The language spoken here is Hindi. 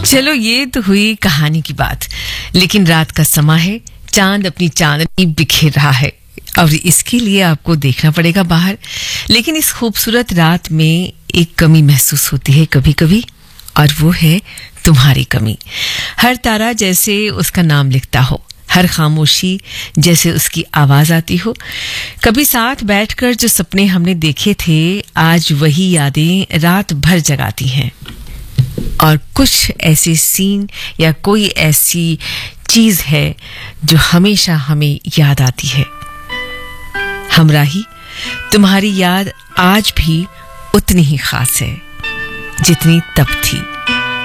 चलो ये तो हुई कहानी की बात, लेकिन रात का समय है, चांद अपनी चांदनी बिखेर रहा है और इसके लिए आपको देखना पड़ेगा बाहर। लेकिन इस खूबसूरत रात में एक कमी महसूस होती है कभी कभी, और वो है तुम्हारी कमी। हर तारा जैसे उसका नाम लिखता हो, हर खामोशी जैसे उसकी आवाज आती हो। कभी साथ बैठकर जो सपने हमने देखे थे, आज वही यादें रात भर जगाती हैं। और कुछ ऐसे सीन या कोई ऐसी चीज है जो हमेशा हमें याद आती है। हमराही, तुम्हारी याद आज भी उतनी ही खास है जितनी तब थी।